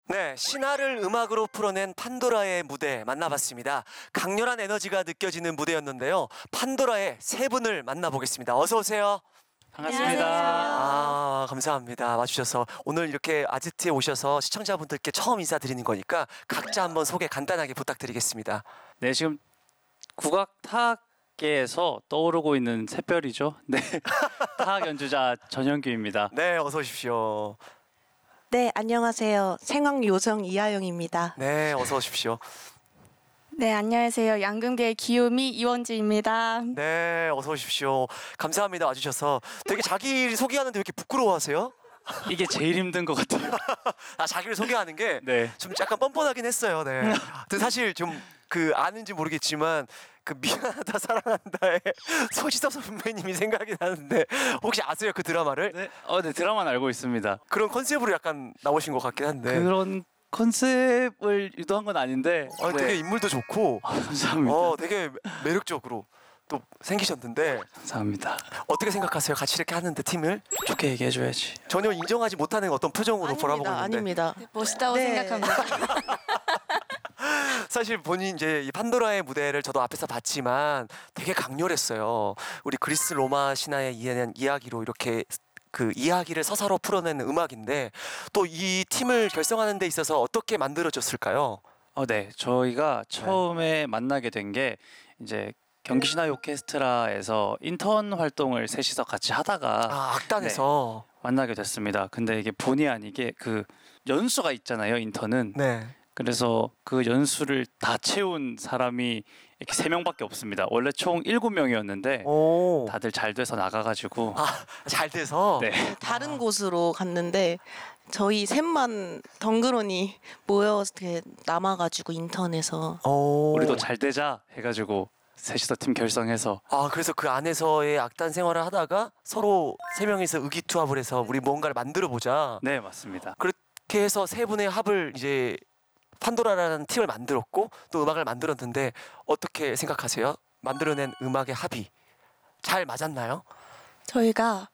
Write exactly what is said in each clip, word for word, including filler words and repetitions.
네, 신화를 음악으로 풀어낸 판도라의 무대 만나봤습니다. 강렬한 에너지가 느껴지는 무대였는데요. 판도라의 세 분을 만나보겠습니다. 어서 오세요. 반갑습니다. 아, 감사합니다. 와주셔서 오늘 이렇게 아지트에 오셔서 시청자분들께 처음 인사드리는 거니까 각자 한번 소개 간단하게 부탁드리겠습니다. 네, 지금 국악 타악계에서 떠오르고 있는 샛별이죠. 네, 타악 연주자 전현규입니다. 네, 어서 오십시오. 네, 안녕하세요. 생황 요정 이하영입니다. 네, 어서 오십시오. 네, 안녕하세요. 양금계의 기요미 이원지입니다. 네, 어서 오십시오. 감사합니다. 와주셔서 되게 자기 소개하는데 왜 이렇게 부끄러워하세요? 이게 제일 힘든 것 같아요. 아, 자기를 소개하는 게 네. 좀 약간 뻔뻔하긴 했어요. 네. 근데 사실 좀 그 아는지 모르겠지만 그 미안하다 사랑한다의 소지섭 선배님이 생각이 나는데 혹시 아세요 그 드라마를? 네, 어, 네 드라마는 알고 있습니다. 그런 컨셉으로 약간 나오신 것 같긴 한데. 그런 컨셉을 유도한 건 아닌데. 아, 네. 되게 인물도 좋고, 아, 감사합니다. 어, 되게 매력적으로 또 생기셨는데 감사합니다. 어떻게 생각하세요? 같이 이렇게 하는데 팀을 좋게 얘기해줘야지. 전혀 인정하지 못하는 어떤 표정으로 보라보고 아닙니다. 있는데. 아닙니다. 멋있다고 네. 생각합니다. 사실 본인 이제 이 판도라의 무대를 저도 앞에서 봤지만 되게 강렬했어요. 우리 그리스 로마 신화에 의한 이야기로 이렇게 그 이야기를 서사로 풀어내는 음악인데 또 이 팀을 결성하는 데 있어서 어떻게 만들어졌을까요? 어, 네, 저희가 처음에 만나게 된 게 이제 경기신화 오케스트라에서 인턴 활동을 셋이서 같이 하다가 아, 악단에서. 만나게 됐습니다. 근데 이게 본의 아니게 그 연수가 있잖아요, 인턴은. 네. 그래서 그 연수를 다 채운 사람이 이렇게 세 명밖에 없습니다. 원래 총 일곱 명이었는데 오. 다들 잘 돼서 나가가지고 아, 잘 돼서. 네. 다른 곳으로 갔는데 저희 셋만 덩그러니 모여 이렇게 남아가지고 인턴에서 오. 우리도 잘 되자 해가지고 셋이서 팀 결성해서 아, 그래서 그 안에서의 악단 생활을 하다가 서로 세 명이서 의기투합을 해서 우리 뭔가를 만들어 보자. 네, 맞습니다. 그렇게 해서 세 분의 합을 이제 판도라라는 팀을 만들었고 또 음악을 만들었는데 어떻게 생각하세요? 만들어낸 음악의 합이 잘 맞았나요? 저희가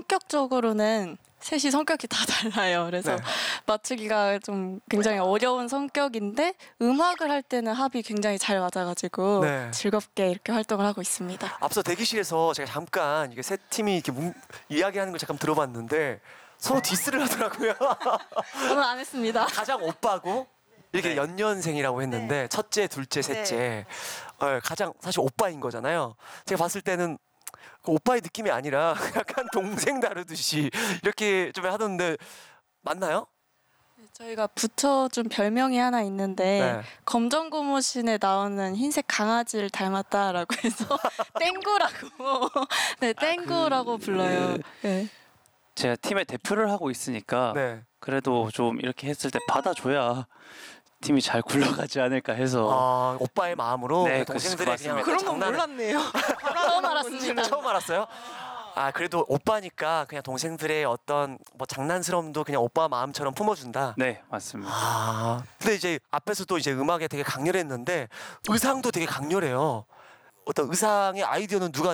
성격적으로는 셋이 성격이 다 달라요. 그래서 네. 맞추기가 좀 굉장히 어려운 성격인데 음악을 할 때는 합이 굉장히 잘 맞아가지고 네. 즐겁게 이렇게 활동을 하고 있습니다. 앞서 대기실에서 제가 잠깐 이게 세 팀이 이렇게 뭉, 이야기하는 걸 잠깐 들어봤는데 서로 디스를 하더라고요. 저는 안 했습니다. 가장 오빠고 이렇게 네. 연년생이라고 했는데 첫째, 둘째, 셋째 어, 가장 사실 오빠인 거잖아요. 제가 봤을 때는 그 오빠의 느낌이 아니라 약간 동생 다루듯이 이렇게 좀 하던데 맞나요? 저희가 붙여준 별명이 하나 있는데 네. 검정고무신에 나오는 흰색 강아지를 닮았다라고 해서 땡구라고 네 땡구라고 불러요. 네. 제가 팀의 대표를 하고 있으니까 네. 그래도 좀 이렇게 했을 때 받아줘야 팀이 잘 굴러가지 않을까 해서 아, 오빠의 마음으로 네, 동생들의 그- 그냥 맞습니다. 그런 건 장난을 몰랐네요. 처음 알았습니다. 처음 알았어요? 아, 그래도 오빠니까 그냥 동생들의 어떤 뭐 장난스러움도 그냥 오빠 마음처럼 품어준다. 네, 맞습니다. 아, 근데 이제 앞에서도 이제 음악에 되게 강렬했는데 의상도 되게 강렬해요. 어떤 의상의 아이디어는 누가